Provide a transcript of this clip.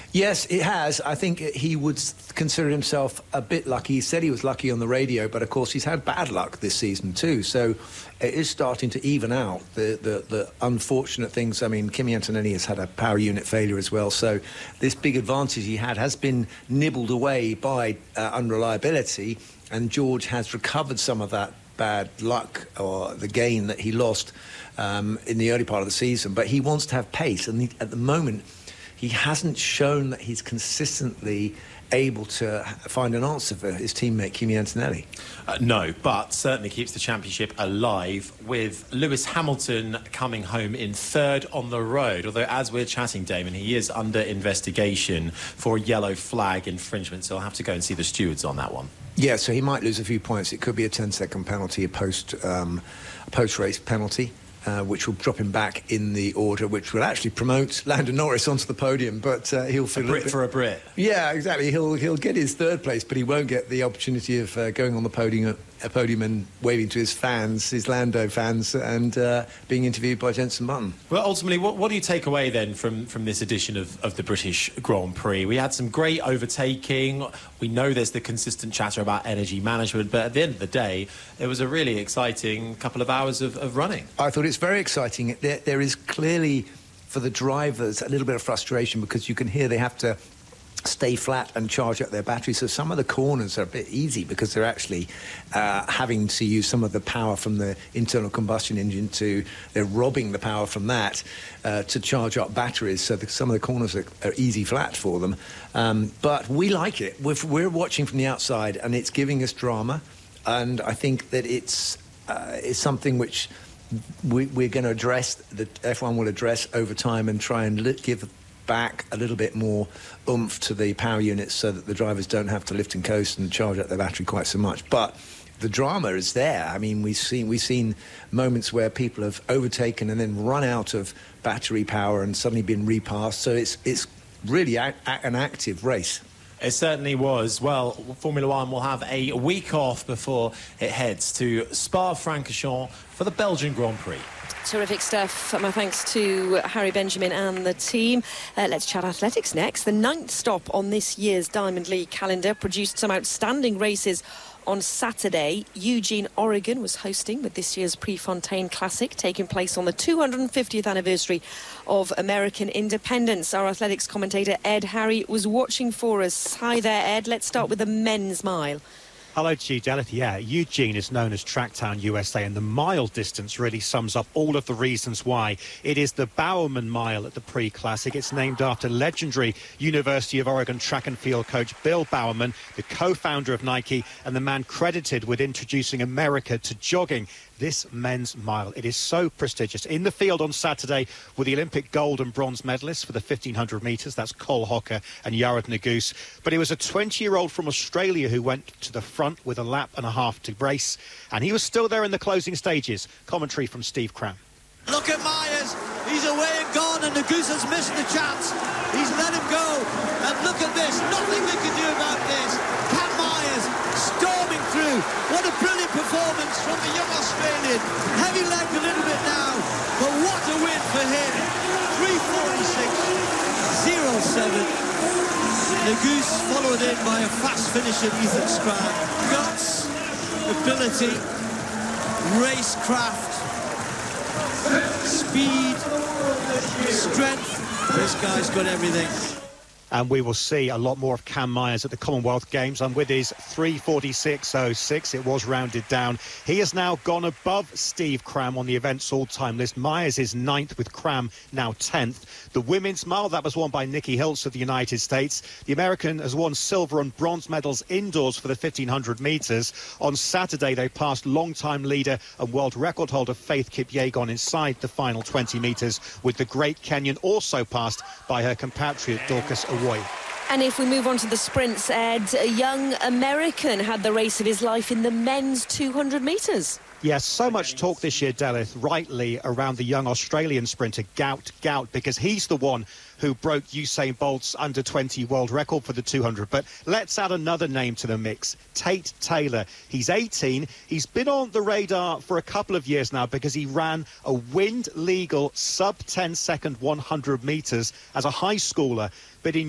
Yes, it has. I think he would consider himself a bit lucky. He said he was lucky on the radio, but of course he's had bad luck this season too. So it is starting to even out the unfortunate things. I mean, Kimi Antonelli has had a power unit failure as well. So this big advantage he had has been nibbled away by unreliability, and George has recovered some of that bad luck or the gain that he lost in the early part of the season. But he wants to have pace, and at the moment he hasn't shown that he's consistently able to find an answer for his teammate Kimi Antonelli. No, but certainly keeps the championship alive, with Lewis Hamilton coming home in third on the road. Although, as we're chatting, Damon, he is under investigation for a yellow flag infringement, so I'll have to go and see the stewards on that one. Yeah, so he might lose a few points. It could be a 10-second penalty, a post-race penalty. Which will drop him back in the order, which will actually promote Lando Norris onto the podium, but he'll feel a Brit for a Brit. Yeah, exactly. He'll get his third place, but he won't get the opportunity of going on the podium and waving to his fans, his Lando fans, and being interviewed by Jenson Button. Well, ultimately, what do you take away then from this edition of the British Grand Prix? We had some great overtaking. We know there's the consistent chatter about energy management, but at the end of the day, it was a really exciting couple of hours of running. I thought it's very exciting. There is clearly, for the drivers, a little bit of frustration because you can hear they have to stay flat and charge up their batteries. So some of the corners are a bit easy because they're actually having to use some of the power from the internal combustion engine they're robbing the power from that to charge up batteries. So some of the corners are easy flat for them. But we like it. We're watching from the outside and it's giving us drama. And I think that it's something which we're going to address, that F1 will address over time and try and give back a little bit more oomph to the power units so that the drivers don't have to lift and coast and charge up their battery quite so much. But the drama is there. I mean, we've seen moments where people have overtaken and then run out of battery power and suddenly been repassed. So it's really an active race. It certainly was. Well, Formula One will have a week off before it heads to Spa-Francorchamps for the Belgian Grand Prix. Terrific stuff. My thanks to Harry Benjamin and the team. Let's chat athletics next. The 9th stop on this year's Diamond League calendar produced some outstanding races on Saturday. Eugene, Oregon was hosting with this year's Prefontaine Classic, taking place on the 250th anniversary of American independence. Our athletics commentator Ed Harry was watching for us. Hi there, Ed. Let's start with the men's mile. Hello to you, Janet. Yeah, Eugene is known as Tracktown USA, and the mile distance really sums up all of the reasons why. It is the Bowerman Mile at the Pre-Classic. It's named after legendary University of Oregon track and field coach Bill Bowerman, the co-founder of Nike and the man credited with introducing America to jogging. This men's mile, it is so prestigious. In the field on Saturday were the Olympic gold and bronze medalists for the 1,500 metres. That's Cole Hocker and Yared Nuguse. But it was a 20-year-old from Australia who went to the front with a lap and a half to race. And he was still there in the closing stages. Commentary from Steve Cram. Look at Myers. He's away and gone, and Nuguse has missed the chance. He's let him go. And look at this. Nothing they can do about this. Cam Myers storming through. What a brilliant performance from the young Australian. Heavy legged a little bit now, but what a win for him. 3:46.07. Nuguse followed in by a fast finisher, Ethan Strand. Guts, ability, racecraft, speed, strength. This guy's got everything. And we will see a lot more of Cam Myers at the Commonwealth Games. And with his 3:46.06, it was rounded down. He has now gone above Steve Cram on the event's all-time list. Myers is 9th with Cram now 10th. The women's mile, that was won by Nikki Hiltz of the United States. The American has won silver and bronze medals indoors for the 1,500 metres. On Saturday, they passed long-time leader and world record holder Faith Kipyegon inside the final 20 metres, with the great Kenyan also passed by her compatriot Dorcas Awoy. And if we move on to the sprints, Ed, a young American had the race of his life in the men's 200 metres. Yes, so much talk this year, Delith, rightly, around the young Australian sprinter Gout, because he's the one who broke Usain Bolt's under-20 world record for the 200. But let's add another name to the mix, Tate Taylor. He's 18. He's been on the radar for a couple of years now because he ran a wind-legal sub-10-second 100 metres as a high schooler. But in